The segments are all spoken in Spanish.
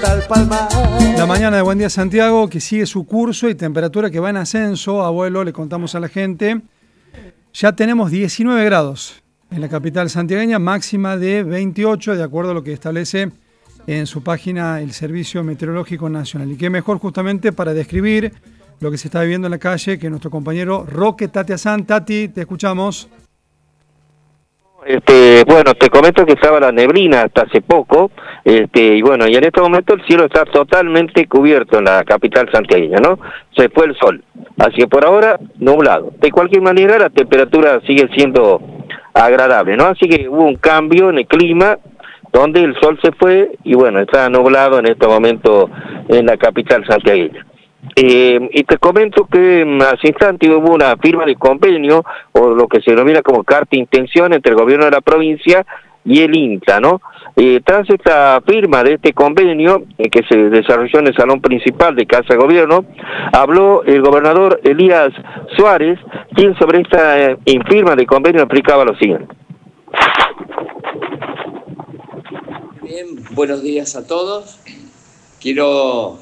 tal Palmar. La mañana de Buen Día Santiago, que sigue su curso y temperatura que va en ascenso. Abuelo, le contamos a la gente. Ya tenemos 19 grados en la capital santiagueña, máxima de 28, de acuerdo a lo que establece en su página el Servicio Meteorológico Nacional. Y qué mejor justamente para describir lo que se está viviendo en la calle que nuestro compañero Roque Tatiazán. Tati, te escuchamos. Bueno, te comento que estaba la neblina hasta hace poco, y bueno, y en este momento el cielo está totalmente cubierto en la capital santiagueña, ¿no? Se fue el sol, así que por ahora nublado. De cualquier manera la temperatura sigue siendo agradable, ¿no? Así que hubo un cambio en el clima, donde el sol se fue, y bueno, está nublado en este momento en la capital santiagueña. Y te comento que hace instante hubo una firma de convenio, o lo que se denomina como carta de intención entre el gobierno de la provincia y el INTA, ¿no? Tras esta firma de este convenio, que se desarrolló en el salón principal de Casa de Gobierno, habló el gobernador Elías Suárez, quien sobre esta firma de convenio explicaba lo siguiente. Bien, buenos días a todos. Quiero...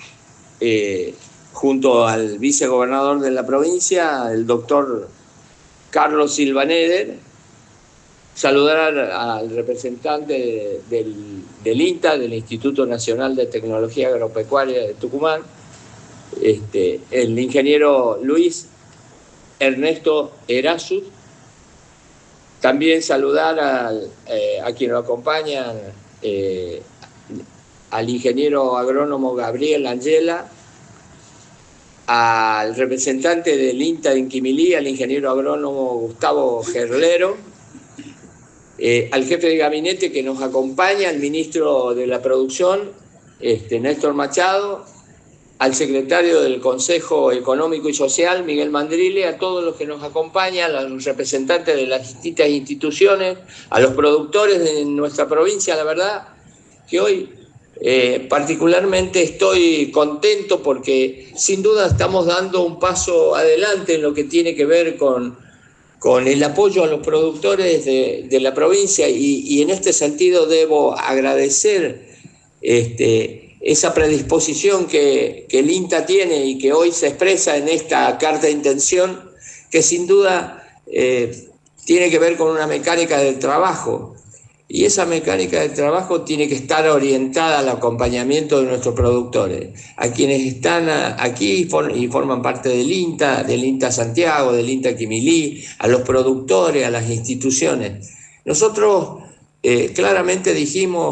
junto al vicegobernador de la provincia, el doctor Carlos Silvaneder, saludar al representante del INTA, del Instituto Nacional de Tecnología Agropecuaria de Tucumán, el ingeniero Luis Ernesto Erasus, también saludar a quien lo acompañan, al ingeniero agrónomo Gabriel Angela, al representante del INTA en Quimilí, al ingeniero agrónomo Gustavo Gerlero, al jefe de gabinete que nos acompaña, al ministro de la Producción, Néstor Machado, al secretario del Consejo Económico y Social, Miguel Mandrile, a todos los que nos acompañan, a los representantes de las distintas instituciones, a los productores de nuestra provincia. La verdad que hoy particularmente estoy contento porque sin duda estamos dando un paso adelante en lo que tiene que ver con el apoyo a los productores de la provincia y en este sentido debo agradecer esa predisposición que el INTA tiene y que hoy se expresa en esta carta de intención, que sin duda tiene que ver con una mecánica del trabajo. Y esa mecánica de trabajo tiene que estar orientada al acompañamiento de nuestros productores, a quienes están aquí y forman parte del INTA Santiago, del INTA Quimilí, a los productores, a las instituciones. Nosotros claramente dijimos